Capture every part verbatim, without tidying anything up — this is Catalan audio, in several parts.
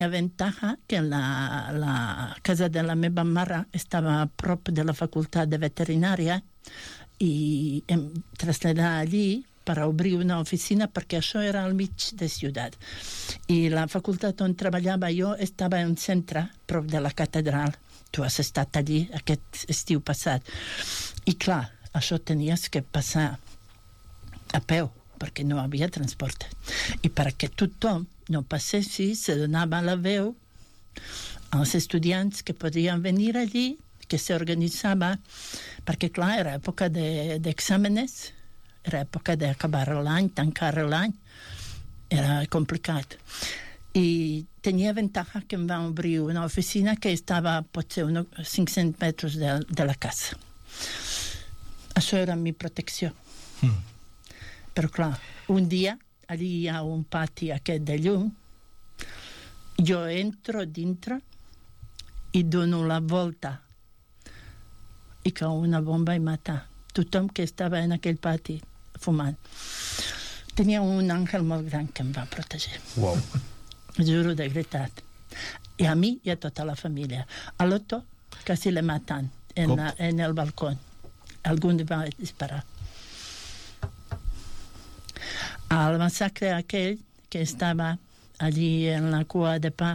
La ventaja que la, la casa de la meva mare estava a prop de la facultat de veterinària i em traslladar allí per obrir una oficina perquè això era al mig de ciutat. I la facultat on treballava jo estava en un centre prop de la catedral. Tu has estat allí aquest estiu passat. I clar, això tenies que passar a peu perquè no havia transport. I perquè tothom no passessi, se donava la veu als estudiants que podien venir allí, que s'organitzava, perquè clar, era època de, d'exàmenes, era època d'acabar l'any, tancar l'any, era complicat. I tenia ventaja que em va obrir una oficina que estava potser uns cinc-cents metres de, de la casa. Això era mi protecció. Mm. Però clar, un dia, allí hi ha un pati aquest de llum, jo entro dintre i dono la volta i cau una bomba i mata tothom que estava en aquell pati fumant. Tenia un àngel molt gran que em va protegir. Wow. Juro de veritat. I a mi i a tota la família. A l'Otto quasi le matan en, la, en el balcó. Algú va disparar. Al massacre aquell que estava allí en la cua de pa,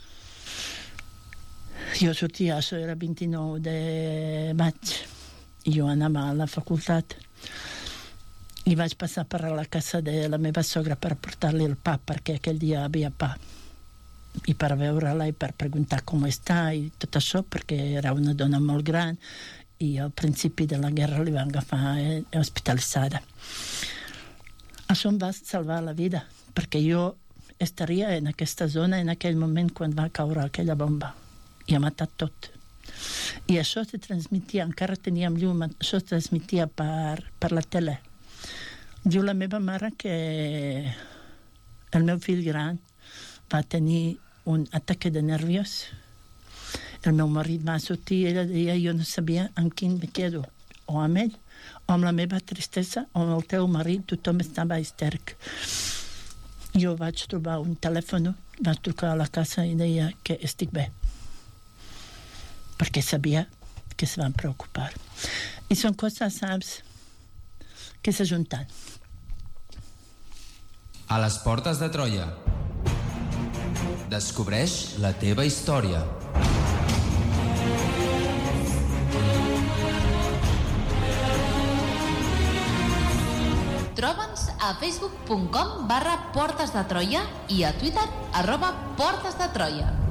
jo sortia, això era vint-i-nou de maig, i jo anava a la facultat i vaig passar per la casa de la meva sogra per portar-li el pa, perquè aquell dia havia pa, i per veure-la i per preguntar com està i tot això, perquè era una dona molt gran i al principi de la guerra li van agafar hospitalitzada. Això em va salvar la vida, perquè jo estaria en aquesta zona en aquell moment quan va caure aquella bomba i ha matat tot. I això se transmetia, encara teníem llum, això se transmetia per, per la tele. Diu la meva mare que el meu fill gran va tenir un ataque de nervios. El meu marit va sortir i ella deia, jo no sabia amb quin me quedo, o amb ell, o amb la meva tristesa, o amb el teu marit, tothom estava histèric. Jo vaig trobar un telèfon, vaig trucar a la casa i deia que estic bé, perquè sabia que se van preocupar. I són coses, saps, que s'ajunten. A les portes de Troia. Descobreix la teva història. Troba'ns a facebook punt com barra Portes de Troia i a Twitter arroba Portes de Troia.